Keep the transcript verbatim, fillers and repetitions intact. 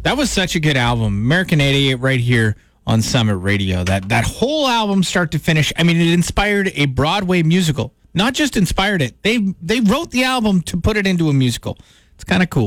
That was such a good album. American eighty-eight right here on Summit Radio. That that whole album, start to finish, I mean, it inspired a Broadway musical. Not just inspired it. They they wrote the album to put it into a musical. It's kind of cool.